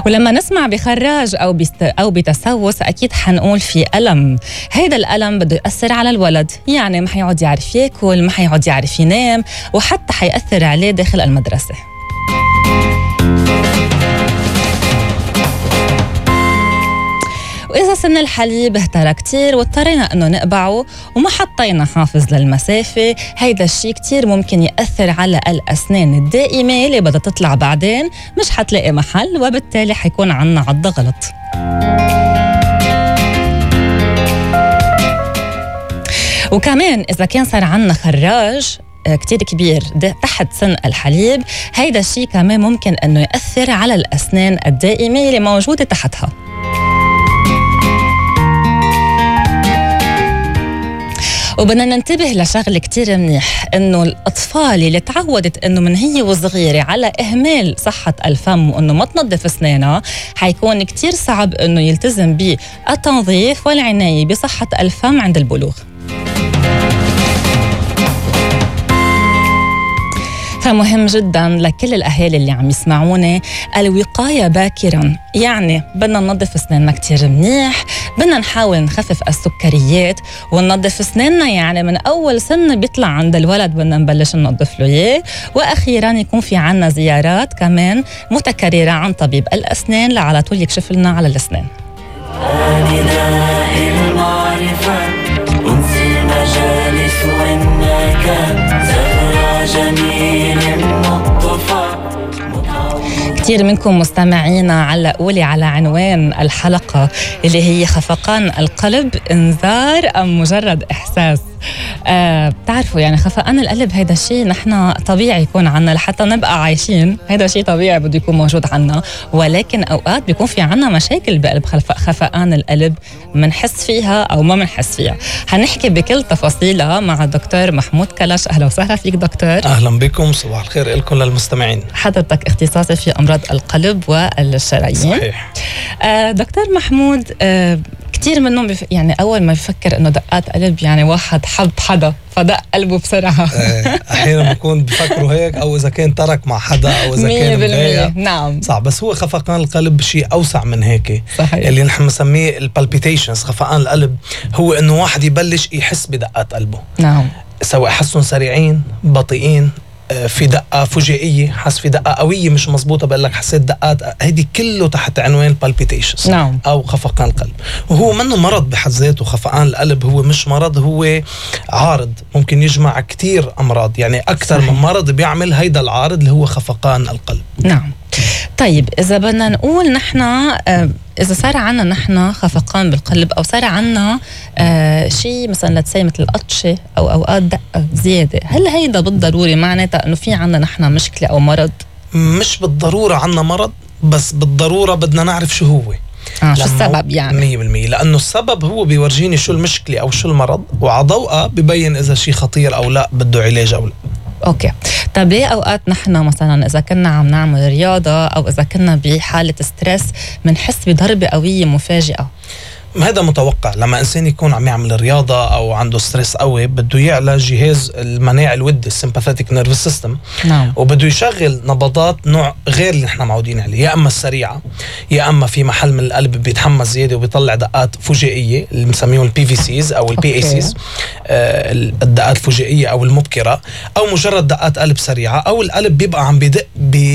ولما نسمع بخراج أو بتسوس أكيد حنقول في ألم. هيدا الألم بده يأثر على الولد، يعني ما حيقعد يعرف ياكل، ما حيقعد يعرف ينام، وحتى حيأثر عليه داخل المدرسة. وإذا سن الحليب اهترى كتير واضطرينا أنه نقبعه وما حطينا حافظ للمسافة، هيدا الشي كتير ممكن يأثر على الأسنان الدائمة اللي بدها تطلع بعدين، مش حتلاقي محل، وبالتالي حيكون عنا عضة غلط. وكمان إذا كان صار عنا خراج كتير كبير تحت سن الحليب، هيدا الشي كمان ممكن أنه يأثر على الأسنان الدائمة اللي موجودة تحتها. وبدنا ننتبه لشغل كتير منيح، إنه الأطفال اللي تعودت إنه من هي وصغيرة على إهمال صحة الفم وإنه ما تنظف أسنانها، حيكون كتير صعب إنه يلتزم بالتنظيف والعناية بصحة الفم عند البلوغ. فمهم جدا لكل الأهالي اللي عم يسمعوني الوقاية باكرا، يعني بدنا ننظف أسناننا كتير منيح، بدنا نحاول نخفف السكريات وننظف أسناننا، يعني من أول سن بيطلع عند الولد بدنا نبلش ننظف له إياه. وأخيرا يكون في عنا زيارات كمان متكررة عن طبيب الأسنان لعلى طول يكشف لنا على الأسنان. كثير منكم مستمعينا علقولي على عنوان الحلقة اللي هي خفقان القلب، انذار أم مجرد إحساس؟ بتعرفوا يعني خفقان القلب هيدا الشيء نحن طبيعي يكون عنا لحتى نبقى عايشين، هيدا شيء طبيعي بده يكون موجود عنا، ولكن أوقات بيكون في عنا مشاكل بقلب خفقان القلب منحس فيها أو ما منحس فيها. هنحكي بكل تفاصيلها مع الدكتور محمود كلش. أهلا وسهلا فيك دكتور. أهلا بكم، صباح الخير لكم للمستمعين. حضرتك اختصاصي في أمراض القلب والشرايين. صحيح. دكتور محمود، كتير منهم يعني أول ما يفكر إنه دقات قلب يعني واحد حب حدا فدق قلبه بسرعة. أحيانا بكون بفكروا هيك، أو إذا كان ترك مع حدا، أو إذا كان مضايق. نعم صح، بس هو خفقان القلب شيء أوسع من هيك. صحيح. اللي نحن نسميه البالبيتيشنز، خفقان القلب هو إنه واحد يبلش يحس بدقات قلبه. نعم. سواء حسن سريعين بطيئين، في دقة فجائية، حس في دقة قوية مش مزبوطة، بقول لك حسيت دقات، هيدي كله تحت عنوان palpitations. نعم. أو خفقان القلب. وهو منه مرض بحد ذاته، خفقان القلب هو مش مرض، هو عارض ممكن يجمع كتير أمراض، يعني أكثر من مرض بيعمل هيدا العارض اللي هو خفقان القلب. نعم. طيب إذا بدنا نقول نحن إذا صار عنا نحن خفقان بالقلب، أو صار عنا شيء مثلا لتسي مثل القطشة أو أوقات دقة زيادة، هل هيدا بالضروري معناتها أنه في عنا نحن مشكلة أو مرض؟ مش بالضرورة عنا مرض، بس بالضرورة بدنا نعرف شو هو. شو السبب يعني؟ 100%، لأنه السبب هو بيورجيني شو المشكلة أو شو المرض، وعضوءة ببين إذا شيء خطير أو لا بده علاج أو لا. أوكي. طيب ليه أوقات نحن مثلا إذا كنا عم نعمل رياضة أو إذا كنا بحالة ستريس منحس بضربة قوية مفاجئة؟ هذا متوقع، لما إنسان يكون عم يعمل رياضة أو عنده ستريس قوي بده يعلى جهاز المناعة الودي السيمباثيك نيرفس سيستم. نعم. وبده يشغل نبضات نوع غير اللي نحن معودين عليه، يا أما السريعة، يا أما في محل من القلب بيتحمس زيادة وبيطلع دقات فجائية اللي بنسميهم PVCs أو PACs، الدقات الفجائية أو المبكرة، أو مجرد دقات قلب سريعة، أو القلب بيبقى عم بدق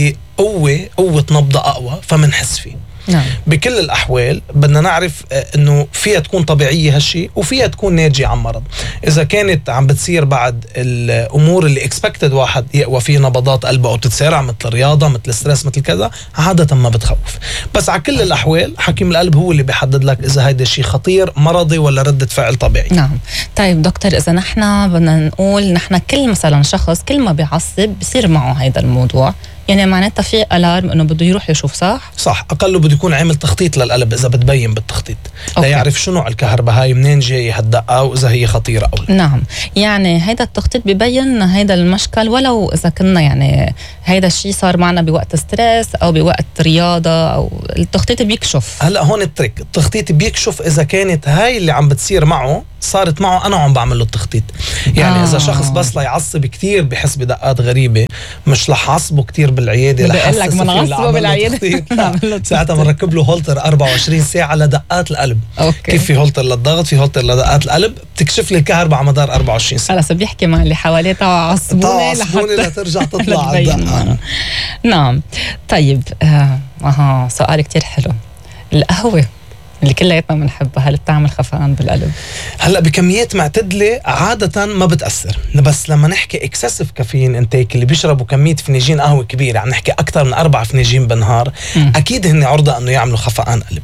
بقوة نبضة أقوى فمنحس فيه. نعم. بكل الأحوال بدنا نعرف إنه فيها تكون طبيعية هالشيء، وفيها تكون ناتجة عن مرض. إذا كانت عم بتصير بعد الأمور اللي expected واحد يقوى فيه نبضات قلبه أو تتسارع، مثل الرياضة، مثل الستريس، مثل كذا، عادة ما بتخوف. بس على كل الأحوال حكيم القلب هو اللي بيحدد لك إذا هيدا الشيء خطير مرضي ولا ردة فعل طبيعي. نعم. طيب دكتور، إذا نحن بدنا نقول نحن كل مثلا شخص كل ما بيعصب بيصير معه هيدا الموضوع، يعني معناتها في ألارم إنه بده يروح يشوف، صح؟ صح، أقله بده يكون عامل تخطيط للقلب إذا بتبين بالتخطيط. لا يعرف شو نوع الكهرباء هاي، منين جاي هالدقة، وإذا هي خطيرة أو لا. نعم، يعني هيدا التخطيط ببين هيدا المشكل، ولو إذا كنا يعني هيدا الشيء صار معنا بوقت ستريس أو بوقت رياضة، أو التخطيط بيكشف. هلأ هون التريك، التخطيط بيكشف إذا كانت هاي اللي عم بتصير معه صارت معه أنا عم بعمل له التخطيط. يعني إذا شخص بس لا يعصب كتير بحس بدقات غريبة، مش رح عصبه كتير بالعياده بقول لك منعصبه بالعياده ساعتها بنركب له هولتر 24 ساعه لدقات القلب. أوكي. كيف في هولتر للضغط، في هولتر لدقات القلب، بتكشف لي الكهرباء على مدار 24 ساعه. خلص بيحكي مع اللي حواليه عصبوني لترجع تطلع على الدقه. نعم. طيب سؤال كتير حلو. القهوه اللي كلياتنا بنحبها هل بتعمل خفقان بالقلب؟ هلا بكميات معتدله عاده ما بتاثر، بس لما نحكي اكسسيف كافيين انتيك اللي بيشربوا كميه فناجين قهوه كبيره، عم نحكي اكثر من 4 فناجين بالنهار، اكيد هن عرضه انه يعملوا خفقان قلب.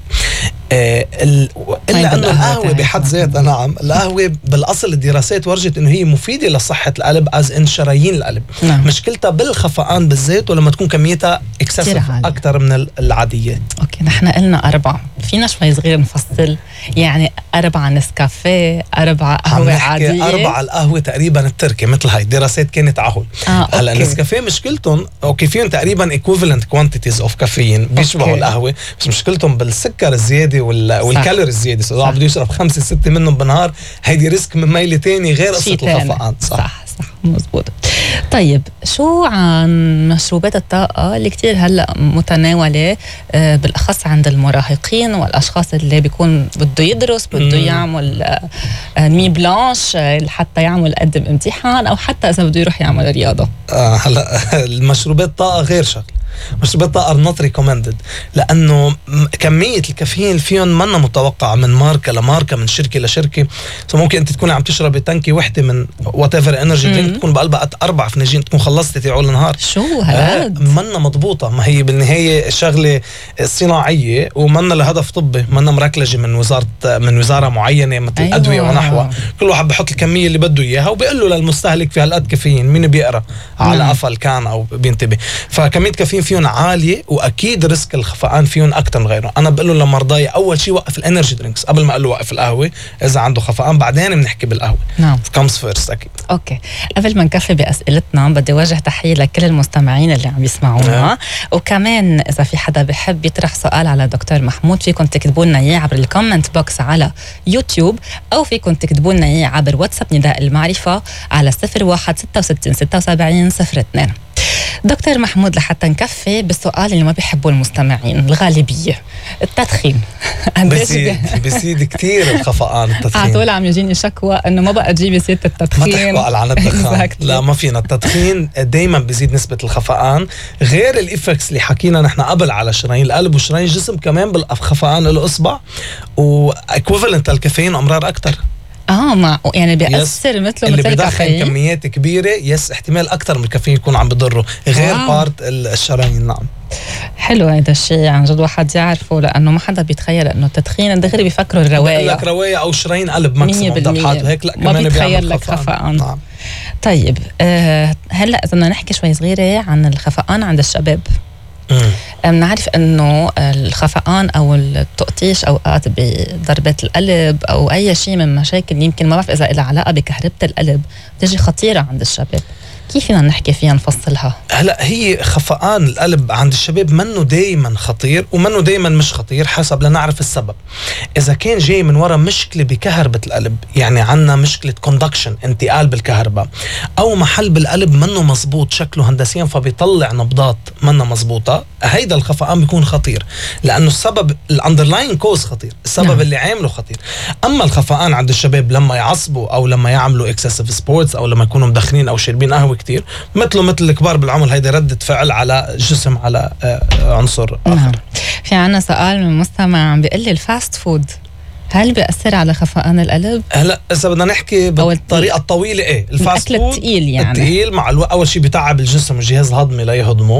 الا انه القهوه بحد ذاتها، نعم، القهوه بالاصل الدراسات ورجت انه هي مفيده لصحه القلب از ان شرايين القلب. نعم. مشكلتها بالخفقان بالذات ولما تكون كميتها اكسسيف اكثر من العاديات. اوكي، نحن قلنا 4، فينا شوي صغير نفصل، يعني 4 نسكافيه، 4 قهوه عاديه، 4 القهوه تقريبا التركي مثل هاي الدراسات كانت عهول. هلا النسكافيه مشكلتهم اوكي فيهم تقريبا equivalent quantities of كافيين، بيشبهوا القهوه، بس مشكلتهم بالسكر الزياده والكالوري الزياده. اذا واحد بده يشرب 5-6 منهم بالنهار، هيدي ريسك من ميله تاني غير قصه الخفقان. صح مزبوط. طيب شو عن مشروبات الطاقة اللي كتير هلأ متناولة بالأخص عند المراهقين والأشخاص اللي بيكون بده يدرس، بده يعمل مي بلانش حتى يعمل قدم امتحان، أو حتى إذا بده يروح يعمل رياضة؟ هلأ المشروبات الطاقة غير شغل. مشروبات الطاقة are not recommended، لأنه كمية الكافيين فيهم منا متوقعة من ماركة لماركة، من شركة لشركة. ممكن أنت تكوني عم تشربي تنكي وحدة من whatever energy drink تكون بقلبها 4 فناجين، تكون خلصتي تعول النهار. شو هالقد؟ منا مضبوطة، ما هي بالنهاية شغلة صناعية ومنا لهدف طبي، منا مركلجة من وزارة معينة مثل الأدوية ونحوها. كل واحد بحط الكمية اللي بده إياها وبيقول له للمستهلك في هالقد كافيين، مين بيقرأ على قفل كان أو بينتبه. فكمية كافيين فيهم عالية، واكيد ريسك الخفقان فيهم اكثر من غيره. انا بقول له لمرضاي اول شيء وقف الانرجي درينكس قبل ما اقول له وقف القهوه اذا عنده خفقان، بعدين بنحكي بالقهوه. نعم، كمز فيرست اكيد. اوكي، قبل ما نكفي باسئلتنا بدي اوجه تحيه لكل المستمعين اللي عم يسمعونا. وكمان اذا في حدا بحب يطرح سؤال على دكتور محمود، فيكم تكتبوا لنا اياه عبر الكومنت بوكس على يوتيوب، او فيكم تكتبوا لنا اياه عبر واتساب نداء المعرفه على 01 66 76 02. دكتور محمود، لحتى نكفي بالسؤال اللي ما بيحبوا المستمعين الغالبية، التدخين بيزيد كتير الخفقان. التدخين عطول عم يجيني شكوى انه ما بقى تجيبي سيرة التدخين، ما تحكوا عن الدخان. لا ما فينا، التدخين دايما بيزيد نسبة الخفقان، غير الإفكس اللي حكينا نحن قبل على شرايين القلب وشرايين الجسم، كمان بالخفقان الأصبع وإكويفالنت الكافيين أمرار أكتر. يعني بيأثر مثله اللي بيدخن كميات كبيرة احتمال أكتر من الكافيين يكون عم بضره، غير بارت الشرايين. نعم، حلو هذا الشيء عن جد واحد يعرفه، لأنه ما حدا بيتخيل إنه التدخين دغري بيفكروا الرواية، بقول لك رواية أو شرايين قلب ماكسيموم ذبحات وهيك، لا ما بيتخيل لك خفقان. نعم. طيب هلا إذا بدنا نحكي شوي صغيرة عن الخفقان عند الشباب. بنعرف انه الخفقان او التقطيش اوقات بضربات القلب او اي شيء من مشاكل يمكن ما بعرف اذا لها علاقه بكهربة القلب بتجي خطيره عند الشباب. كيف فينا نحكي فيها نفصلها؟ هلا هي خفقان القلب عند الشباب منه دايما خطير ومنه دايما مش خطير، حسب لنعرف السبب. اذا كان جاي من وراء مشكله بكهربة القلب، يعني عنا مشكله كوندكشن، انتقال بالكهرباء، او محل بالقلب منه مزبوط شكله هندسيا فبيطلع نبضات منه مزبوطه، هيدا الخفقان بيكون خطير، لانه السبب الاندرلاين كوز خطير، السبب اللي عامله خطير. اما الخفقان عند الشباب لما يعصبوا او لما يعملوا اكسسيف سبورتس او لما يكونوا مدخنين او شاربين قهوه كتير، مثل الكبار بالعمر، هيدا ردة فعل على جسم، على عنصر آخر. في عنا سؤال من مستمع عم بيقول لي الفاست فود هل بيأثر على خفقان القلب؟ هلا إذا بدنا نحكي بالطريقة الطويلة، الفاست فود الثقيل، يعني الثقيل مع أول شيء بيتعب الجسم والجهاز الهضمي لا يهضمه،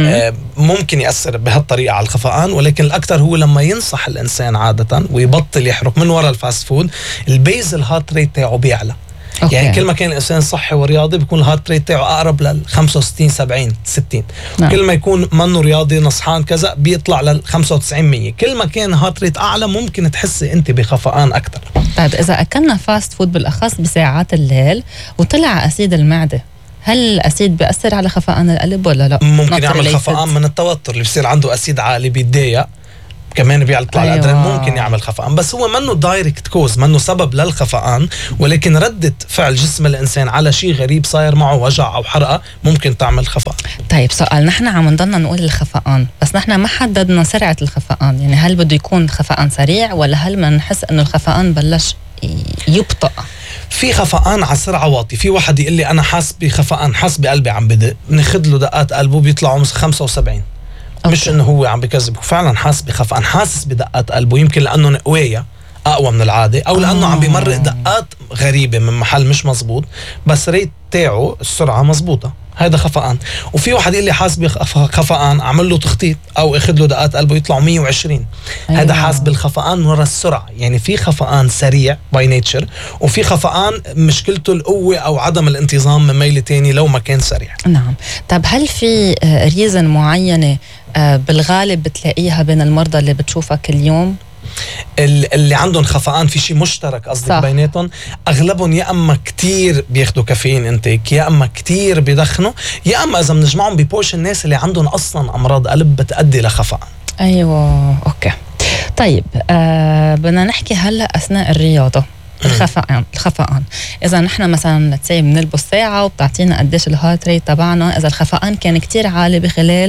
ممكن يأثر بهالطريقة على الخفقان، ولكن الأكثر هو لما ينصح الإنسان عادة ويبطل يحرق من وراء الفاست فود، البيزل هارت ريت تاعه بيعلى. يعني كل ما كان الإنسان صحي ورياضي بيكون الهارت ريت تاعه أقرب لل 65 70 60. كل ما يكون منه رياضي نصحان كذا بيطلع لل 95 100. كل ما كان هارت ريت أعلى ممكن تحسي أنت بخفقان أكتر. طيب إذا أكلنا فاست فود بالأخص بساعات الليل وطلع أسيد المعدة، هل الأسيد بيأثر على خفقان القلب ولا لا؟ ممكن يعمل خفقان من التوتر اللي بيصير عنده أسيد عالي، بيتضايق كمان بيطلع الادرينالين ممكن يعمل خفقان، بس هو منه دايركت كوز، منه سبب للخفقان، ولكن ردة فعل جسم الانسان على شيء غريب صاير معه، وجع او حرقه، ممكن تعمل خفقان. طيب سؤال، نحن عم نضلنا نقول الخفقان، بس نحن ما حددنا سرعه الخفقان، يعني هل بده يكون خفقان سريع ولا هل ما نحس انه الخفقان بلش يبطأ؟ في خفقان على سرعه واطي، في واحد يقول لي انا حاس بخفقان، حاس بقلبي عم بدق، بناخذ له دقات قلبه بيطلعوا 75. مش انه هو عم بكذب، فعلا حاس بخفقان، حاسس بدقات قلبه، يمكن لانه نقوية اقوى من العاده، او لانه عم بيمرق دقات غريبه من محل مش مزبوط، بس ريت تاعه السرعه مزبوطه، هذا خفقان. وفي واحد يقول لي حاس بخفقان، اعمل له تخطيط او اخذ له دقات قلبه يطلعوا 120. هذا حاس بالخفقان ورا السرعه، يعني في خفقان سريع باي نيتشر، وفي خفقان مشكلته القوه او عدم الانتظام من ميل تاني لو ما كان سريع. نعم. طب هل في ريزن معينه بالغالب بتلاقيها بين المرضى اللي بتشوفها كل يوم؟ اللي عندهم خفقان في شيء مشترك قصدك بيناتهم؟ اغلبهم يا اما كتير بياخدوا كافيين انتيك، يا اما كتير بيدخنوا، يا اما اذا بنجمعهم ببورشن الناس اللي عندهم اصلا امراض قلب بتؤدي لخفقان. ايوه اوكي. طيب بدنا نحكي هلا اثناء الرياضه الخفقان. اذا نحن مثلا نتساي بنلبس ساعه وبتعطينا قديش الهارت ريت تبعنا، اذا الخفقان كان كتير عالي بخلال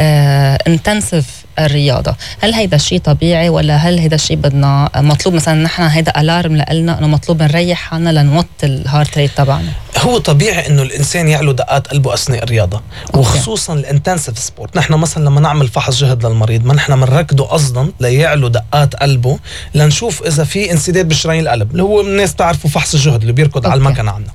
انتنسيف الرياضه، هل هيدا الشيء طبيعي ولا هل هيدا الشيء بدنا مطلوب مثلا نحن هيدا الارم لنا انه مطلوب نريح حالنا لنوطي الهارت ريت تبعنا؟ هو طبيعي انه الانسان يعلو دقات قلبه اثناء الرياضه، وخصوصا الانتنسيف سبورت. نحن مثلا لما نعمل فحص جهد للمريض، ما نحن بنركضه قصدا ليعلو دقات قلبه لنشوف اذا في انسداد بشرايين القلب، اللي هو الناس تعرفوا فحص الجهد اللي بيركض على المكنه عنا.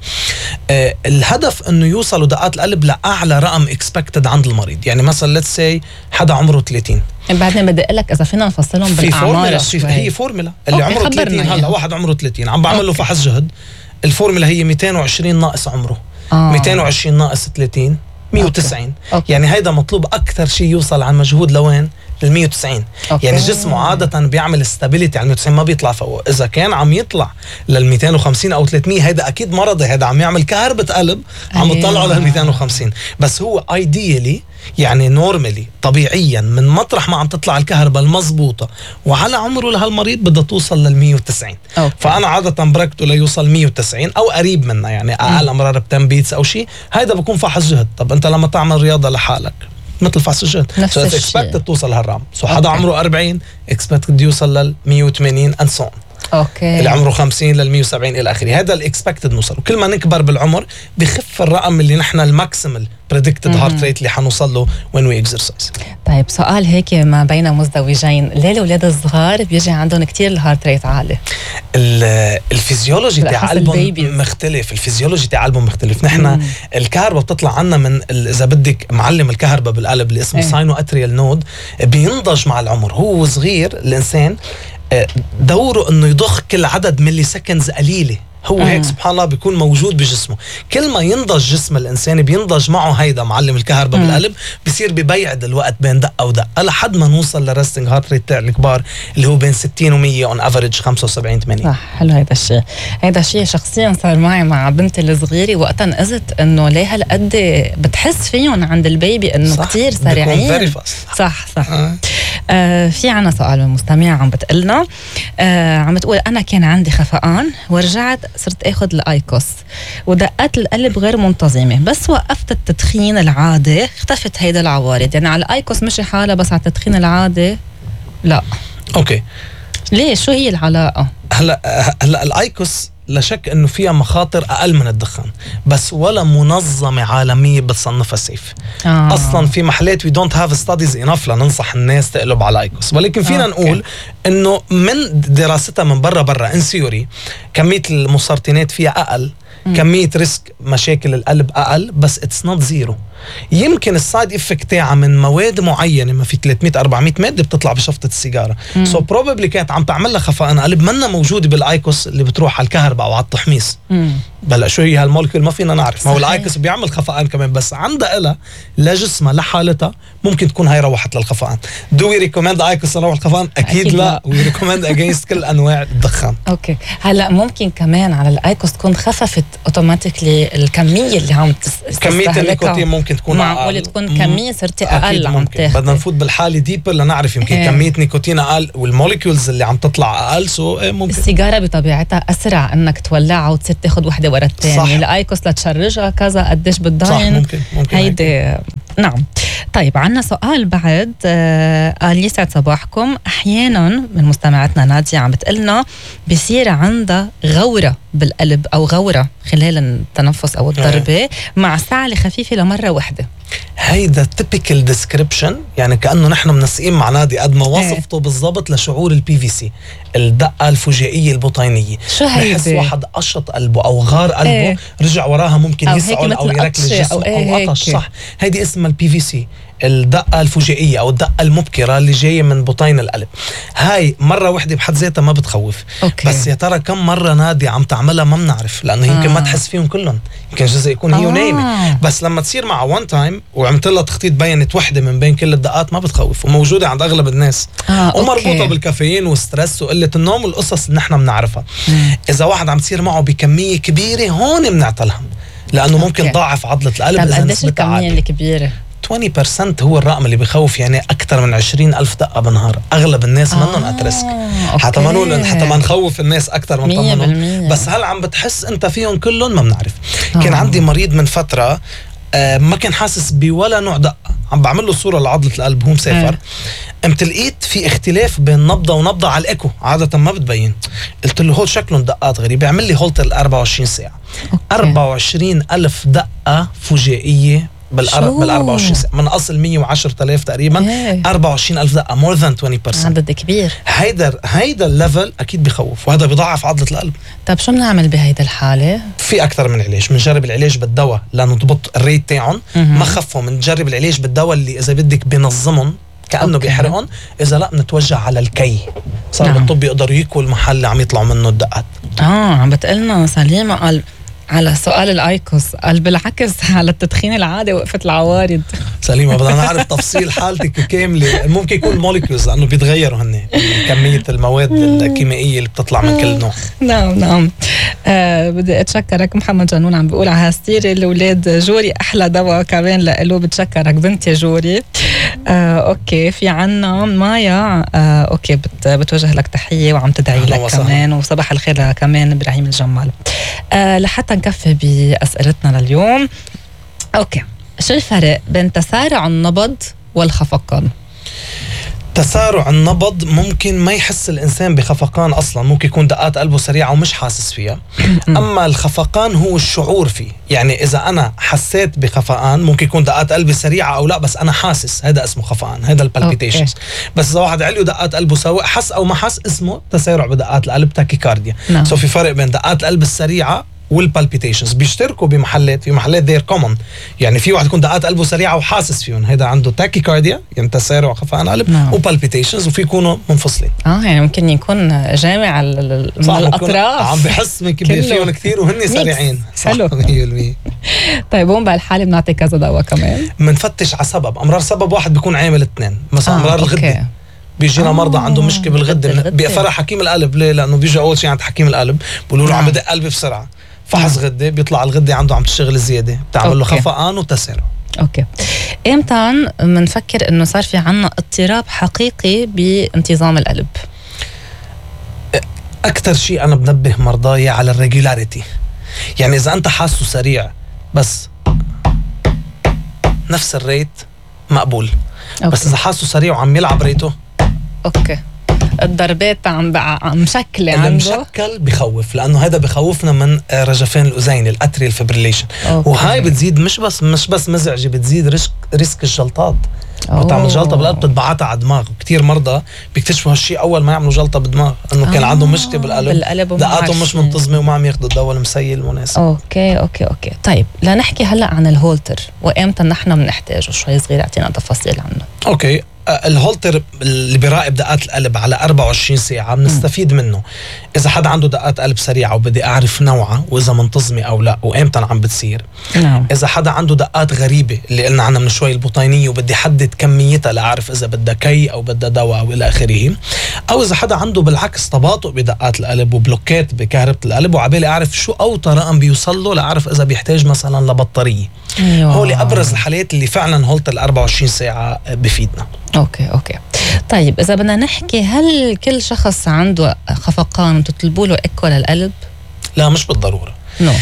الهدف انه يوصلوا دقات القلب لاعلى رقم اكسبكتد عند المريض، يعني مثلا ليتس سي حدا عمره 30. بعدين بدي اقول لك اذا فينا نفصلهم بالاعمار، هي فورمولا اللي عمره 30 هلا واحد عمره 30 عم بعمل له فحص جهد، الفورمولا هي 220 ناقص عمره. 220 ناقص 30 190. يعني هيدا مطلوب اكثر شيء يوصل عن مجهود لوين؟ لل 190. يعني جسمه عادة بيعمل استابيليتي على 190 ما بيطلع فوق. إذا كان عم يطلع لل 250 أو 300 هيدا أكيد مرضي، هيدا عم يعمل كهربة قلب عم يطلعه لل 250. بس هو ايديالي يعني نورمالي طبيعيا من مطرح ما عم تطلع الكهرباء المضبوطة وعلى عمره لهالمريض بدها توصل لل 190. فأنا عادة بركته ليوصل 190 أو قريب منها، يعني أقل أمرار ب 10 بيتس أو شيء. هيدا بكون فحص جهد. طب أنت لما تعمل رياضة لحالك مثل فحص الجهد نفس الشيء اكسبكتد توصل هالرقم. حدا عمره 40 اكسبكتد يوصل لل 180 and so on. اللي عمره 50 لل 170 الى اخره. هذا الاكسبكتد نوصل، وكل ما نكبر بالعمر بخف الرقم اللي نحن الماكسيمال بريدكتد هارت ريت اللي حنوصل له وين وي اكسرسايز. طيب سؤال هيك ما بين مزدوجين، ليه الاولاد الصغار بيجي عندهم كتير الهارت ريت عالي؟ الفيزيولوجي تاع قلبهم مختلف، الفيزيولوجي تاع قلبهم مختلف. نحن الكهرباء بتطلع عنا من اذا بدك معلم الكهرباء بالقلب اللي اسمه ساينو اتريال نود، بينضج مع العمر. هو صغير الانسان دوره انه يضخ كل عدد ملي سكندز قليله، هو هيك سبحان الله بيكون موجود بجسمه. كل ما ينضج جسم الانسان بينضج معه هيدا معلم الكهرباء بالقلب، بيصير ببيعد الوقت بين دقه ودقه لحد ما نوصل للريستنج هارت ريت تاع الكبار اللي هو بين 60 و100 اون افريج 75 80. صح، حلو هيدا الشيء. هيدا الشيء شخصيا صار معي مع بنتي الصغيره، وقتها نقزت انه ليه هالقد بتحس فيهم عند البيبي انه كثير سريعين. صح. في عنا سؤال من مستمع عم بتقلنا، عم بتقول انا كان عندي خفقان ورجعت صرت اخذ الايكوس ودقات القلب غير منتظمه، بس وقفت التدخين العادي اختفت هيدا العوارض. يعني على الايكوس مشي حالة بس على التدخين العادي لا. اوكي ليه؟ شو هي العلاقه؟ هلا الايكوس لا شك انه فيها مخاطر اقل من الدخان، بس ولا منظمه عالميه بتصنفها سيف. اصلا في محلات we don't have studies enough لننصح الناس تقلب على الايكوس، ولكن فينا نقول انه من دراستها من برا ان ثيوري كميه المسرطنات فيها اقل، كميه ريسك مشاكل القلب اقل، بس اتس نوت زيرو. يمكن السايد افكت تاعها من مواد معينه، ما في 300 400 ماده بتطلع بشفطه السيجاره، سو بروبابلي كانت عم تعمل لها خفقان قلب منا موجوده بالايكوس اللي بتروح على الكهرباء او على التحميص. بلا شو هي هالمولكيول ما فينا نعرف. ما هو الايكوس بيعمل خفقان كمان، بس عندها إلها لجسمها لحالتها ممكن تكون هاي روحت للخفقان. دو وي ريكومند ايكوس لروح الخفقان؟ اكيد لا. وي ريكومند اجينست كل انواع الدخان. اوكي هلا ممكن كمان على الايكوس تكون خففت اوتوماتيكلي الكميه اللي عم كميه النيكوتين ممكن تكون معقول تكون كميه صرتي اقل عم تاخذي. بدنا نفوت بالحاله ديبر لنعرف يمكن كميه نيكوتين اقل والموليكيولز اللي عم تطلع اقل. ممكن السيجاره بطبيعتها اسرع انك تولعها وتصير تاخذ وحده ورا الثانيه. الايكوس لتشرجها كذا قديش بتضاين. ممكن هيدي نعم. طيب عنا سؤال بعد قال يسعد صباحكم. احيانا من مستمعتنا نادية عم بتقلنا بصير عندها غورة بالقلب او غورة خلال التنفس او الضربة مع سعلة خفيفة لمرة واحدة. هيدا typical description، يعني كأنه نحن منسقين مع نادي قد ما وصفته بالضبط لشعور البي في سي، الدقة الفجائية البطينية. شو هيدا؟ بحس واحد قشط قلبه أو غار قلبه رجع وراها ممكن يسعل أو يركل الجسم أو قطش. صح، هيدي اسمها البي في سي، الدقة الفجائية أو الدقة المبكرة اللي جاية من بطين القلب. هاي مرة واحدة بحد ذاتها ما بتخوف. بس يا ترى كم مرة نادي عم تعملها ما بنعرف، لأنه يمكن ما تحس فيهم كلهم، يمكن جزء يكون هي ونايمة. بس لما تصير مع وان تايم وعملت لها تخطيط بينت وحدة من بين كل الدقات ما بتخوف، وموجودة عند أغلب الناس ومربوطة بالكافيين والستريس وقلة النوم والقصص اللي نحن بنعرفها. إذا واحد عم تصير معه بكمية كبيرة هون بنعطلها، لأنه ممكن ضاعف عضلة القلب. إذا قديش الكمية الكبيرة؟ 20% هو الرقم اللي بخوف، يعني أكثر من 20,000 دقة بالنهار. أغلب الناس منهم أترسك، حتى ما نقول حتى ما نخوف الناس أكثر من طمنهم. بس هل عم بتحس أنت فيهم كلهم؟ ما بنعرف. كان عندي مريض من فترة ما كان حاسس بولا نوع دقة، عم بعمل له صورة لعضلة القلب هو مسافر. قمت لقيت في اختلاف بين نبضة ونبضة على الإيكو، عادة ما بتبين. قلت له هول شكلهم دقات غريبة. عمل لي هولتر 24 ساعة. 24,000 دقة فجائية بال 24 ساعة، من أصل 110,000 تقريبا. 24,000 دقة، more than 20%. عدد كبير. هيدا الليفل أكيد بخوف، وهذا بيضاعف عضلة القلب. طب شو بنعمل بهيدا الحالة؟ في أكثر من علاج. بنجرب العلاج بالدواء لنضبط الريت تاعهم، ما خفهم. بنجرب العلاج بالدواء اللي إذا بدك بينظمهم كأنه بيحرقهم. إذا لا بنتوجه على الكي. صار بالطب يقدروا يكوا المحل اللي عم يطلعوا منه الدقات. عم بتقلنا سليمة قال على سؤال الايكوس، قال بالعكس على التدخين العادي وقفت العوارض. سليمة بدنا نعرف تفصيل حالتك كاملة. ممكن يكون الموليكيولز لأنه بيتغيروا هن كمية المواد الكيميائية اللي بتطلع من كل نوع. نعم. بدي أتشكرك محمد جنون، عم بقول على هالسيرة الأولاد جوري أحلى دواء كمان لإله. بتشكرك بنتي جوري. أوكي، في عنا مايا. أوكي، بتوجه لك تحية وعم تدعي لك كمان، وصباح الخير كمان إبراهيم الجمال. لحتى نكفي بأسئلتنا لليوم. أوكي، شو الفرق بين تسارع النبض والخفقان؟ تسارع النبض ممكن ما يحس الإنسان بخفقان أصلا، ممكن يكون دقات قلبه سريعة ومش حاسس فيها. أما الخفقان هو الشعور فيه، يعني إذا أنا حسيت بخفقان ممكن يكون دقات قلبي سريعة أو لا، بس أنا حاسس، هذا اسمه خفقان، هذا البالبيتيشنز. بس إذا واحد عليه دقات قلبه سواء حس أو ما حس اسمه تسارع بدقات القلب، تاكيكارديا. سو في فرق بين دقات القلب السريعة والبالبيتيشنز. بيشتركوا بمحلات، في محلات دير كومن، يعني في واحد يكون دقات قلبه سريعه وحاسس فيهم، هذا عنده تاكيكارديا يعني تسارع خفقان قلب، وبالبيتيشنز، وفي يكونوا منفصلين. يعني ممكن يكون جامع الاطراف، عم بحس من كبير فيهم كثير وهن سريعين. حلو. طيب هون بهالحاله بنعطي كذا دواء كمان، بنفتش على سبب امرار. سبب واحد بيكون عامل اثنين، مثلا امرار الغده. بيجينا مرضى عندهم مشكله بالغده، بيقفرها حكيم القلب. ليه؟ لانه بيجي اول شيء عند حكيم القلب بيقولوا له عم بدق قلبي بسرعه، فحص غده، بيطلع الغده عنده عم تشتغل زياده، بتعمل له خفقان وتسارع. اوكي، امتى بنفكر انه صار في عنا اضطراب حقيقي بانتظام القلب؟ اكثر شيء انا بنبه مرضاي على الريجولاريتي، يعني اذا انت حاسه سريع بس نفس الريت مقبول. بس اذا حاسه سريع وعم يلعب ريته، اوكي، الضربات عم مشكله عنده، المشكل بخوف، لانه هذا بخوفنا من رجفان الاذين، الاتريال فيبريليشن. وهاي بتزيد مش بس مزعجه، بتزيد ريسك الجلطات. وتعمل جلطه بالقلب بتتبعتها على الدماغ. كثير مرضى بيكتشفوا هالشيء اول ما يعملوا جلطه بالدماغ، انه كان عندهم مشكله بالقلب، دقاتهم مش منتظمه وما عم ياخذوا الدواء المسيل المناسب. اوكي. طيب لنحكي هلا عن الهولتر، وامتى نحن بنحتاجه. شوي صغير اعطينا تفاصيل عنه. اوكي، الهولتر اللي بيراقب دقات القلب على 24 ساعة بنستفيد منه. إذا حدا عنده دقات قلب سريعة وبدي أعرف نوعها وإذا منتظمة أو لا وإمتى عم بتصير. إذا حدا عنده دقات غريبة اللي قلنا عنها من شوي البطينية وبدي حدد كميتها لأعرف إذا بدها كي أو بدها دواء أو إلى آخره. أو إذا حدا عنده بالعكس تباطؤ بدقات القلب وبلوكات بكهربة القلب وعبالي أعرف شو أوطى رقم بيوصل له لأعرف إذا بيحتاج مثلا لبطارية. هو أبرز الحالات اللي فعلا هولتر 24 ساعة بفيدنا. اوكي. طيب اذا بدنا نحكي، هل كل شخص عنده خفقان بتطلبوا له ايكو للقلب؟ لا مش بالضروره.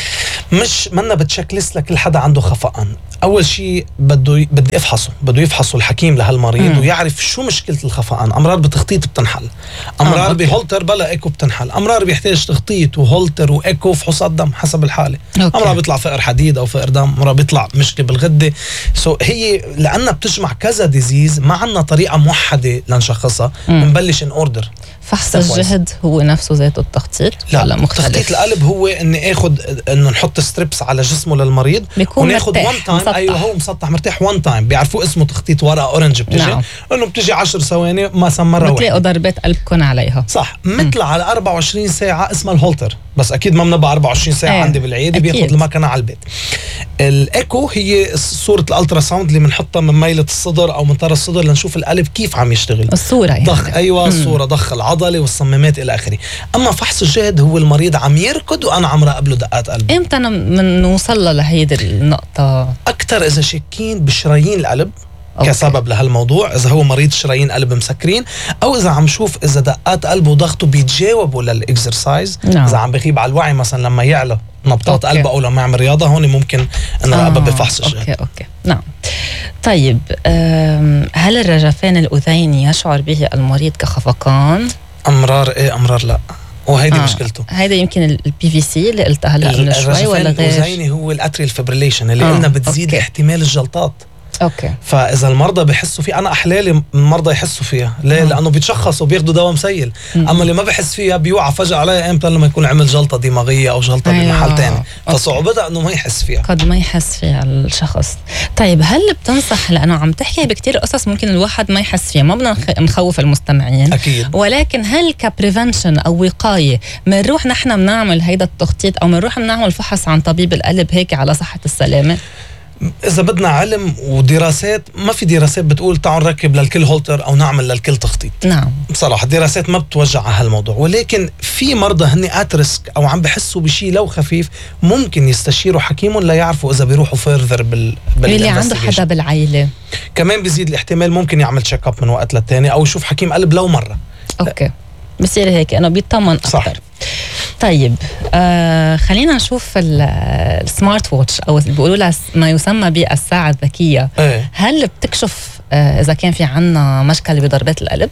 مش منا بتشكلس لكل حدا عنده خفقان. اول شيء بدي يفحصوا الحكيم لهالمريض ويعرف شو مشكله الخفقان. امرار بتخطيط بتنحل، امرار بهولتر بلا ايكو بتنحل، امرار بيحتاج تخطيط وهولتر وايكو فحوصات دم حسب الحاله. امرار بيطلع فقر حديد او فقر دم، امرار بيطلع مشكله بالغده. هي لانها بتجمع كذا ديزيز ما عندنا طريقه موحده لنشخصها. بنبلش ان اوردر. فحص الجهد هو نفسه ذاته التخطيط؟ لا، تخطيط القلب هو انه نحط ستريبس على جسمه للمريض وناخد 1 تايم. ايوه هو مسطح مرتاح 1 تايم. بيعرفوه اسمه تخطيط ورقه اورنج بتجي. انه بتجي 10 ثواني ما سمرها بتلاقوا ضربات قلبكم عليها. صح. مثل على 24 ساعه اسمها الهولتر، بس اكيد ما بنبقى 24 ساعه عندي بالعياده. بياخد المكنه على البيت. الايكو هي صوره الالترا ساوند اللي بنحطها من ميله الصدر او من طرف الصدر لنشوف القلب كيف عم يشتغل. الصوره يعني. ضخ الصوره، ضخ العضله والصمامات الى اخره. اما فحص الجهد هو المريض عم يركض وانا عم راقب له دقات قلبه. امتى نوصل لهيدي النقطه؟ اكثر اذا شاكين بشرايين القلب كسبب لهالموضوع، اذا هو مريض شرايين قلب مسكرين، او اذا عم شوف اذا دقات قلبه وضغطه بيتجاوبوا للاكسرسايز. اذا عم بغيب على الوعي مثلا لما يعلى نبضات قلبه او لما يعمل رياضه، هون ممكن نراقبها بفحص الجهد. اوكي. نعم. طيب هل الرجفان الاذيني يشعر به المريض كخفقان؟ امرار امرار لا، وهيدي مشكلته. هيدا يمكن البي في سي اللي قلتها هلا من شوي ولا غير؟ الاذيني هو الاتريال فيبريليشن اللي قلنا بتزيد احتمال الجلطات. اوكي. فاذا المرضى بحسوا فيه، انا احلالي المرضى يحسوا فيها. ليه؟ لانه بيتشخصوا وبياخذوا دواء مسيل. اما اللي ما بحس فيها بيوعى فجاه عليها امتى؟ لما يكون عمل جلطه دماغيه او جلطه بمحل ثاني. فصعوبتها انه ما يحس فيها، قد ما يحس فيها الشخص. طيب هل بتنصح، لانه عم تحكي بكتير قصص ممكن الواحد ما يحس فيها، ما بدنا نخوف المستمعين اكيد، ولكن هل كبريفنشن او وقايه بنروح نحن بنعمل هيدا التخطيط او بنروح بنعمل فحص عن طبيب القلب هيك على صحه السلامه؟ إذا بدنا علم ودراسات، ما في دراسات بتقول تعال نركب للكل هولتر أو نعمل للكل تخطيط. نعم بصراحة الدراسات ما بتوجع على هالموضوع، ولكن في مرضى هني ات ريسك أو عم بحسوا بشيء لو خفيف ممكن يستشيروا حكيمهم ليعرفوا إذا بيروحوا فيرذر اللي عنده حدا بالعائلة كمان بيزيد الاحتمال، ممكن يعمل تشيك اب من وقت للتاني أو يشوف حكيم قلب لو مرة. أوكي بصير هيك أنا بيطمن أكثر. صح. طيب خلينا نشوف السمارت ووتش او بيقولوا لها ما يسمى بالساعه الذكيه. هل بتكشف اذا كان في عنا مشكله بضربات القلب؟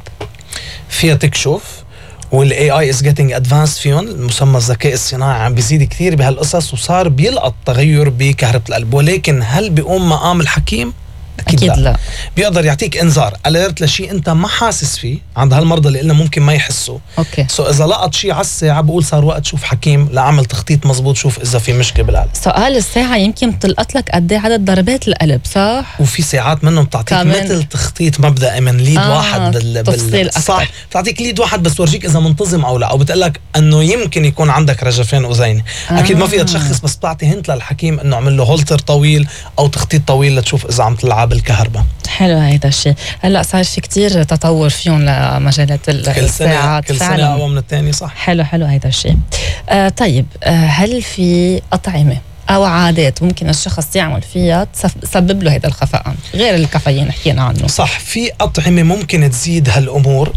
فيها تكشف، والاي اي از جيتنج ادفانس فيهم. المسمى الذكاء الصناعي عم بيزيد كثير بهالقصص وصار بيلقط تغير بكهربة القلب، ولكن هل بيقوم مقام الحكيم؟ أكيد لا. بيقدر يعطيك انذار اليرت لشيء انت ما حاسس فيه. عند هالمرضى اللي قلنا ممكن ما يحسوا. اوكي. اذا لقط شيء على الساعه بقول صار وقت شوف حكيم لاعمل تخطيط مزبوط، شوف اذا في مشكله بالقلب. سؤال الساعه يمكن تلقط لك قد ايه عدد ضربات القلب، صح؟ وفي ساعات منهم بتعطيك مثل تخطيط مبدئي من ليد واحد صح، بتعطيك ليد واحد بس تورجيك اذا منتظم او لا، او بتقول لك انه يمكن يكون عندك رجفان اذيني. اكيد ما فيها تشخص، بس بتعطي هنت للحكيم انه عمل له هولتر طويل او تخطيط طويل لتشوف اذا عم تلعب الكهرباء. حلو هيدا الشيء. هلا صار في كتير تطور فيهم لمجالات الساعات، كل سنة أقوى من الثاني. صح. حلو هيدا الشيء. طيب هل في أطعمة أو عادات ممكن الشخص يعمل فيها تسبب له هيدا الخفقان غير الكافيين حكينا عنه؟ صح، في أطعمة ممكن تزيد هالأمور.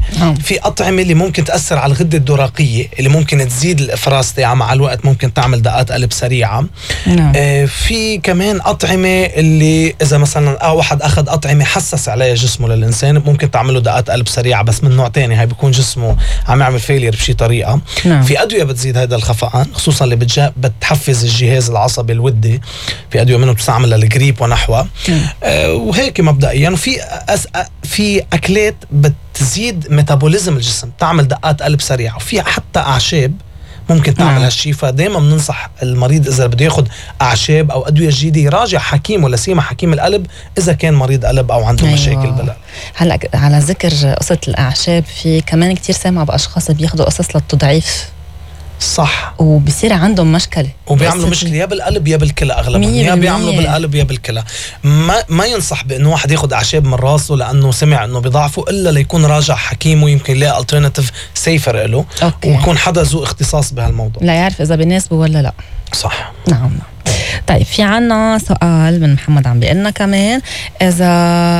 في أطعمة اللي ممكن تأثر على الغدة الدرقية اللي ممكن تزيد الإفراز تاعها مع الوقت، ممكن تعمل دقات قلب سريعة. في كمان أطعمة اللي إذا مثلا واحد أخذ أطعمة حسس عليها جسمه للإنسان ممكن تعمله دقات قلب سريعة، بس من نوع تاني، هاي بيكون جسمه عم يعمل فيلير بشي طريقة. في أدوية بتزيد هذا الخفقان، خصوصا اللي بتحفز الجهاز العصبي الودي. في أدوية منهم بتستعمل للجريب ونحوه. وهيك مبدئيا. وفي في أكلات بتزيد ميتابوليزم الجسم، تعمل دقات قلب سريعة. وفي حتى أعشاب ممكن تعمل هالشي. فدايما بننصح المريض اذا بده ياخد اعشاب او ادويه جديده يراجع حكيم ولا سيما حكيم القلب اذا كان مريض قلب او عنده مشاكل بالقلب. هلا على ذكر قصه الاعشاب، في كمان كتير سامعه باشخاص بياخدوا قصص للتضعيف. صح. وبصير عندهم مشكله وبيعملوا مشكله يا بالقلب يا بالكلى، اغلبهم يا بيعملوا بالقلب يا بالكلى. ما ينصح بانه واحد ياخد اعشاب من راسه لانه سمع انه بيضعفه، الا ليكون راجع حكيم ويمكن يلاقي الترناتيف سيفر له، ويكون حدا ذو اختصاص بهالموضوع لا يعرف اذا بيناسبه ولا لا. صح. نعم. طيب في عنا سؤال من محمد عم بيقلنا كمان، اذا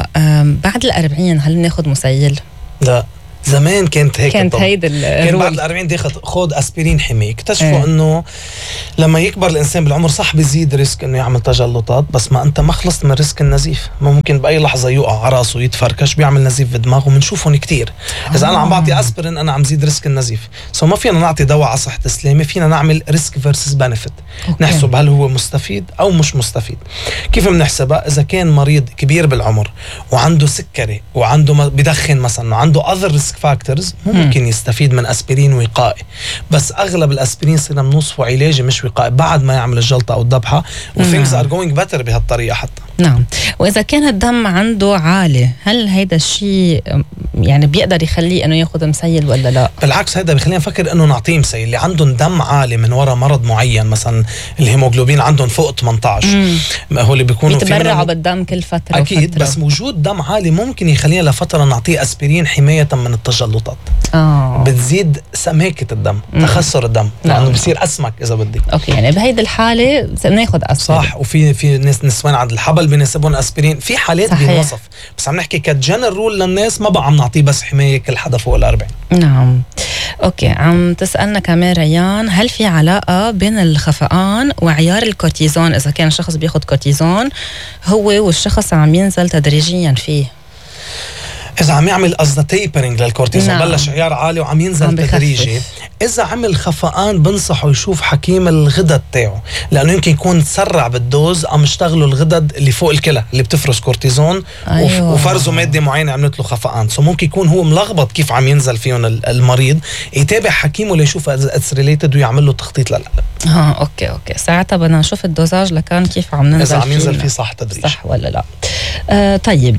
بعد ال40 هل ناخد مسيل؟ لا، زمان كانت هيك، كانت هيدا كان بعد ال40 خد اسبرين حماية. اكتشفوا انه لما يكبر الانسان بالعمر صح بيزيد ريسك انه يعمل تجلطات، بس ما انت ما خلصت من ريسك النزيف. ممكن باي لحظه يقع على راسه يتفركش بيعمل نزيف في دماغه، وبنشوفهم كتير. اذا انا عم بعطي اسبرين انا عم زيد ريسك النزيف. ما فينا نعطي دواء على صحه السلامه، فينا نعمل ريسك فيرسس بنفيت، نحسب هل هو مستفيد او مش مستفيد. كيف بنحسبها؟ اذا كان مريض كبير بالعمر وعنده سكري وعنده بدخن مثلا وعنده اذر ريسك فاكتورز، ممكن يستفيد من اسبرين وقائي. بس اغلب الاسبرين صرنا بنوصفه علاجي مش وقائي بعد ما يعمل الجلطه او الذبحه، وثينجز ار جوينج بيتر بهالطريقه حتى. نعم. واذا كان الدم عنده عالي، هل هيدا الشيء يعني بيقدر يخليه انه ياخذ مسيل ولا لا؟ بالعكس، هيدا بخلينا نفكر انه نعطيه مسيل. اللي عندهم دم عالي من وراء مرض معين، مثلا الهيموغلوبين عندهم فوق 18، هو اللي بيكونوا بيتبرعوا بالدم كل فتره اكيد وفترة. بس وجود دم عالي ممكن يخلينا لفتره نعطيه اسبرين حمايه من التجلطات. بتزيد سماكه الدم، تخثر الدم، لانه بصير اسمك اذا بدك. اوكي، يعني بهيدي الحاله بناخذ اسبرين. صح. وفي نسوان عند الحبل بيناسبهم اسبرين، في حالات بينوصف، بس عم نحكي كجنرال رول للناس، ما بقى عم نعطيه بس حمايه كل حدا فوق ال40. نعم. اوكي، عم تسالنا كمان ريان، هل في علاقه بين الخفقان وعيار الكورتيزون؟ اذا كان الشخص بياخد كورتيزون هو والشخص عم ينزل تدريجيا فيه، إذا عم يعمل قصد تيبرينج للكورتيزون، بلش عيار عالي وعم ينزل تدريجي. إذا عمل خفقان بنصحه يشوف حكيم الغدد تاعه، لأنه يمكن يكون تسرع بالدوز، عم يشتغلوا الغدد اللي فوق الكلى اللي بتفرز كورتيزون. وفرزوا مادة معينة عملت له خفقان. ممكن يكون هو ملخبط كيف عم ينزل فيهم المريض، يتابع حكيمه ليشوف إذا اتس ريليتد ويعمل له تخطيط للقلب. اوكي ساعتها بدنا نشوف الدوزاج لكان كيف عم ننزل، إذا عم ينزل فيه صح تدريج، صح ولا لا. طيب،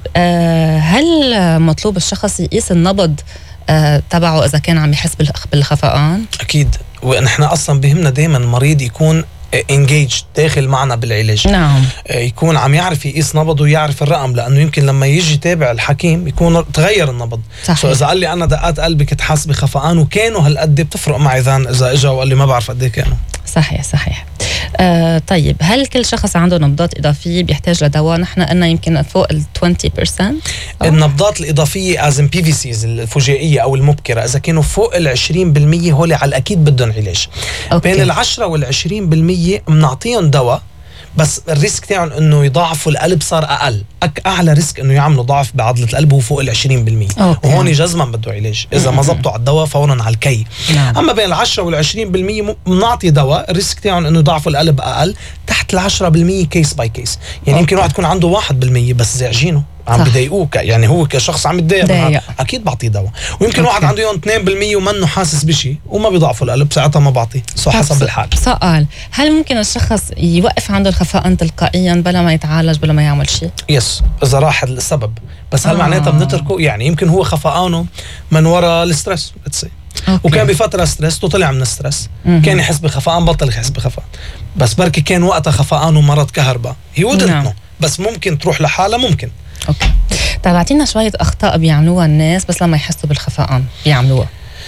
هل مطلوب الشخص يقيس النبض تبعه إذا كان عم يحس بالخفقان؟ أكيد. ونحن أصلا بهمنا دايما المريض يكون engaged داخل معنا بالعلاج. نعم. يكون عم يعرف يقيس نبضه ويعرف الرقم، لأنه يمكن لما يجي يتابع الحكيم يكون تغير النبض. إذا قال لي أنا دقات قلبي كنت حاسس بخفقان وكانوا هالقد، بتفرق معي إذا إجا وقال لي ما بعرف قد إيه كانوا. صحيح. طيب، هل كل شخص عنده نبضات إضافية بيحتاج لدواء؟ نحن قلنا يمكن فوق 20%. النبضات الإضافية أزم PVCs الفجائية أو المبكرة، إذا كانوا فوق 20% هولي على الأكيد بدهم علاج. بين 10 وال20% بنعطيهم دواء، بس الريسك تاعهم انه يضاعفوا القلب صار اقل. اعلى ريسك انه يعملوا ضعف بعضله القلب هو فوق ال20%. وهون جزما بده علاج اذا ما زبطوا على الدواء فورا على الكي. اما بين 10 وال20% بنعطي دواء الريسك تاعهم انه يضاعفوا القلب اقل. تحت ال10% كيس باي كيس، يعني يمكن واحد يكون عنده 1% بس زعجينه عم بضايقوك، يعني هو كشخص عم يتضايق، اكيد بعطيه دواء. ويمكن واحد عنده يوم 2% ومنه حاسس بشيء وما بيضعفوا القلب، ساعتها ما بعطيه. حسب الحال. سؤال، هل ممكن الشخص يوقف عنده الخفقان تلقائيا بلا ما يتعالج بلا ما يعمل شيء؟ يس، اذا راح السبب. بس هل معناتها بنتركه؟ يعني يمكن هو خفقانه من وراء الستريس، وكان بفتره ستريس وطلع من الستريس، كان يحس بخفقان بطل يحس بخفقان، بس بركي كان وقتها خفقانه مرض كهرباء هي بس ممكن تروح لحالها. ممكن. اوكي، طيب اعطينا شويه اخطاء بيعملوها الناس بس لما يحسوا بالخفقان بيعملوها.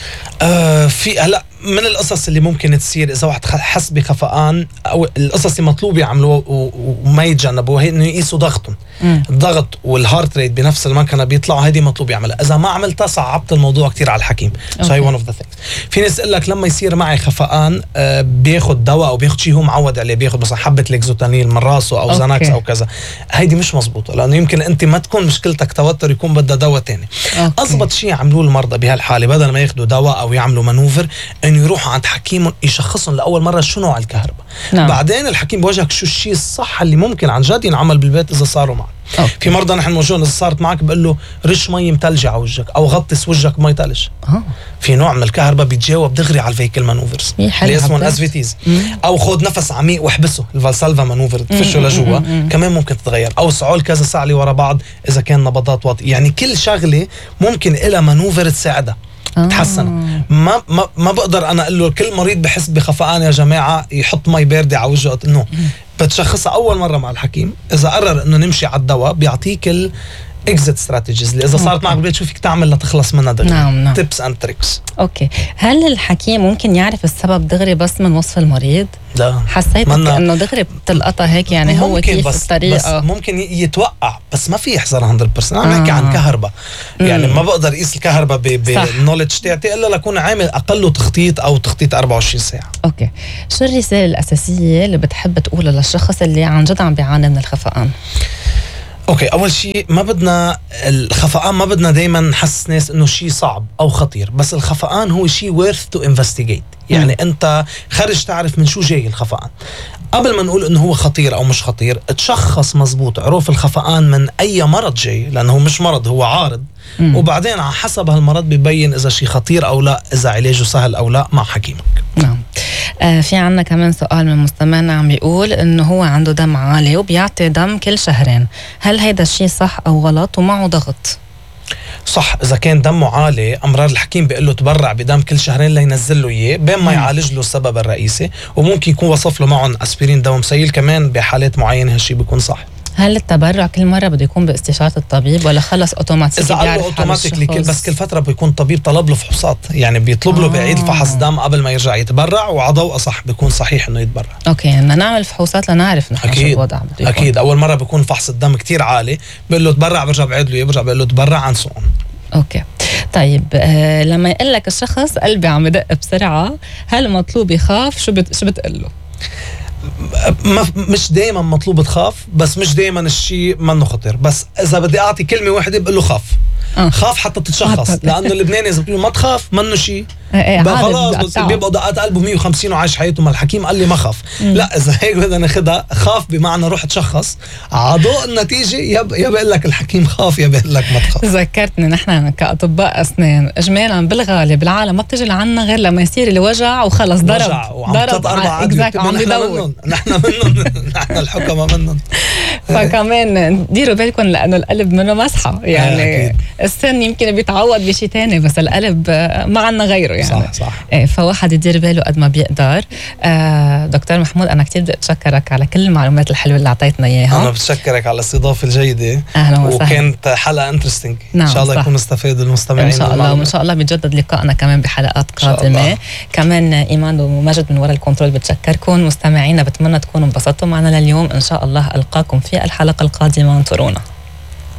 في هلا من القصص اللي ممكن تصير اذا واحد حس بخفقان، او القصص اللي مطلوب يعملوها وما يتجنبوها، هي انه يقيسوا ضغطهم. الضغط والهارت ريت بنفس المكنه بيطلعوا، هيدي مطلوب يعملها. اذا ما عملتها صعبت الموضوع كتير على الحكيم. هي ون اوف ذا ثينجز. في ناس يقول لك لما يصير معي خفقان بياخد دواء او بياخد شيء هو معود عليه، بياخد مثلا حبه ليكزوتانيل من راسه او زاناكس او كذا. هيدي مش مزبوطه، لانه يمكن انت ما تكون مشكلتك توتر، يكون بدها دواء تاني. اضبط شيء يعملوه المرضى بهالحاله بدل ما ياخذوا دواء او يعملوا منوفر، انه يروحوا عند حكيم يشخصهم لاول مره شو نوع الكهرباء. بعدين الحكيم بوجهك شو الشيء الصح اللي ممكن عن جد ينعمل بالبيت اذا صاروا معك. في مرضى نحن موجودين اذا صارت معك بقول له رش مي متلجه على وجهك او غطس وجهك بمي تلج. في نوع من الكهرباء بيتجاوب دغري على الفيكل مانوفرز اللي اسمه الاسفيتيز، او خذ نفس عميق واحبسه الفالسالفا مانوفر تفشه لجوا كمان ممكن تتغير، او صعول كذا ساعه ورا بعض اذا كان نبضات واطيه. يعني كل شغله ممكن لها مانوفر تساعدها تحسن. ما بقدر انا اقول له كل مريض بحس بخفقان يا جماعه يحط مي بارده على وجهه، انه بتشخصها اول مره مع الحكيم. اذا قرر انه نمشي على الدواء بيعطيك اكزيت ستراتيجيز اللي اذا صارت معك بالبيت شو فيك تعمل لتخلص منها دغري. نعم. تيبس اند تريكس. اوكي، هل الحكيم ممكن يعرف السبب دغري بس من وصف المريض؟ لا، حسيتك انه دغري بتلقطها هيك يعني هو كيف بس الطريقه؟ بس ممكن يتوقع، بس ما في يحذر 100%. عم نحكي عن كهرباء، يعني ما بقدر اقيس الكهرباء بالنولج تاعتي الا لكون عامل اقله تخطيط او تخطيط 24 ساعه. اوكي، شو الرساله الاساسيه اللي بتحب تقولها للشخص اللي عن جد عم بيعاني من الخفقان؟ اوكي، اول شيء ما بدنا الخفقان، ما بدنا دايما نحس ناس انه شيء صعب او خطير، بس الخفقان هو شيء worth to investigate. يعني انت خرج تعرف من شو جاي الخفقان قبل ما نقول انه هو خطير او مش خطير. تشخص مزبوط عروف الخفقان من اي مرض جاي، لانه هو مش مرض، هو عارض. وبعدين على حسب هالمرض بيبين اذا شيء خطير او لا، اذا علاجه سهل او لا مع حكيمك. نعم. في عنا كمان سؤال من مستمعنا عم بيقول انه هو عنده دم عالي وبيعطي دم كل شهرين، هل هيدا الشيء صح او غلط ومعه ضغط؟ صح، اذا كان دمه عالي امرار الحكيم بيقول له تبرع بدم كل شهرين لينزل له اياه بين ما يعالج له السبب الرئيسي، وممكن يكون وصف له معهم اسبرين دواء مسيل كمان بحالات معينه هالشيء بيكون صح. هل التبرع كل مرة بده يكون باستشارة الطبيب ولا خلص اوتوماتيكي؟ إذا قال له اوتوماتيكلي بس كل فترة بيكون طبيب طلب له فحوصات، يعني بيطلب له بعيد فحص دم قبل ما يرجع يتبرع، وعضوء صح بيكون صحيح انه يتبرع. اوكي، بدنا نعمل فحوصات لنعرف نحن شو الوضع بده يكون. اكيد اول مرة بيكون فحص الدم كتير عالي، بقول له تبرع، برجع بعيد له، برجع بقول له تبرع عن سؤال. اوكي طيب، لما يقول لك الشخص قلبي عم يدق بسرعة، هل مطلوب يخاف؟ شو بتقول له؟ مش دايما مطلوب تخاف، بس مش دايما الشيء منه خطير. بس اذا بدي اعطي كلمه واحده بقول له خاف. خاف حتى تتشخص، لانه اللبناني اذا بتقول ما تخاف منه شيء خلاص بيبقى دقات قلبه 150 وعايش حياته. ما الحكيم قال لي ما خاف. لا، اذا هيك بدنا ناخذها خاف بمعنى روح تشخص، عضوء النتيجه يا بقول لك الحكيم خاف يا بقول لك ما تخاف. ذكرتني نحن كاطباء اسنان اجمالا بالغالب العالم ما بتجي لعنا غير لما يصير الوجع وخلص ضرب عم بيدور. نحن منهم نحن الحكمه منهم. فكمان ديروا بالكم لانه القلب منه مسحه، يعني السن يمكن بيتعوض بشيء تاني، بس القلب ما عنا غيره يعني. صح. فواحد يدير باله قد ما بيقدر. دكتور محمود، انا كتير بدي اتشكرك على كل المعلومات الحلوه اللي اعطيتنا اياها. انا بتشكرك على الاستضافه الجيده. اهلا وسهلا. وكانت حلقه انترستينج. نعم، ان شاء الله يكون استفادوا المستمعين ان شاء الله، وان شاء الله بيتجدد لقائنا كمان بحلقات قادمه. كمان ايمان ومجد من وراء الكنترول بتشكركم. مستمعينا بتمنى تكونوا انبسطتوا معنا لليوم. ان شاء الله القاكم في الحلقه القادمه، انطرونا.